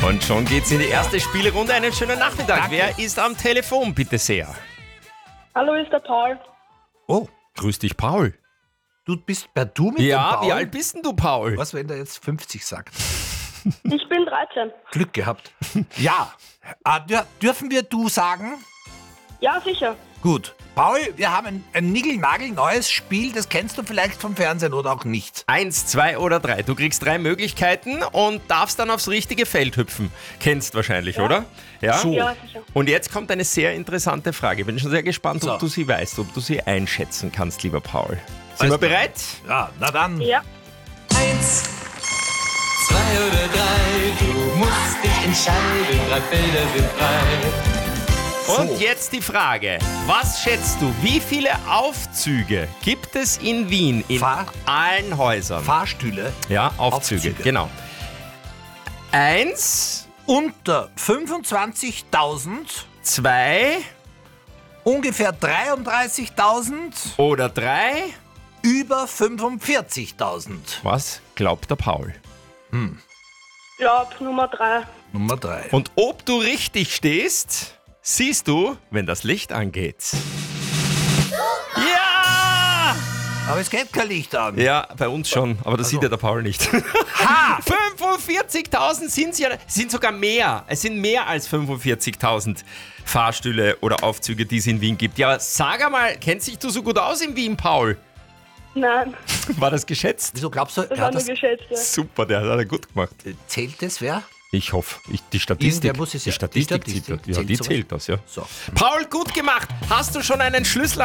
Und schon geht's in die erste Spielrunde. Einen schönen Nachmittag. Danke. Wer ist am Telefon, bitte sehr? Hallo, ist der Paul. Oh, Grüß dich, Paul. du bist per Du mit dem Ja, Paul? wie alt bist denn du, Paul? Was, wenn der jetzt 50 sagt? Ich bin 13. Glück gehabt. Ja. Dürfen wir Du sagen? Ja, sicher. Gut. Paul, wir haben ein niegelnagelneues Spiel, das kennst du vielleicht vom Fernsehen oder auch nicht. 1, 2 oder 3. Du kriegst 3 Möglichkeiten und darfst dann aufs richtige Feld hüpfen. Kennst wahrscheinlich, oder? Ja. So. Ja, sicher. Und jetzt kommt eine sehr interessante Frage. Ich bin schon sehr gespannt, So. ob du sie weißt, ob du sie einschätzen kannst, lieber Paul. Sind wir bereit? Ja, na dann. Ja. 1, 2 oder 3, du musst dich entscheiden, 3 Felder sind frei. Und jetzt die Frage. Was schätzt du, wie viele Aufzüge gibt es in Wien in allen Häusern? Fahrstühle Ja, Aufzüge, Aufzüge. genau. 1, unter 25.000, 2 ungefähr 33.000, oder 3? über 45.000. Was glaubt der Paul? Glaub Nummer 3. Nummer 3. Und ob du richtig stehst, siehst du, wenn das Licht angeht. Ja! Aber es geht kein Licht an. Ja, bei uns schon, aber das sieht ja der Paul nicht. Ha! 45.000 sind sogar mehr. Es sind mehr als 45.000 Fahrstühle oder Aufzüge, die es in Wien gibt. Ja, sag einmal, kennst dich du so gut aus in Wien, Paul? Nein, War das geschätzt? Wieso glaubst du, das war nur geschätzt. Ja. Super, der hat er gut gemacht. zählt das wer? Ich hoffe, die Statistik, Irgendwer muss es die ja- Statistik, die Statistik zählt, ja, die zählt zählt das, ja. So. Paul, gut gemacht. Hast du schon einen Schlüssel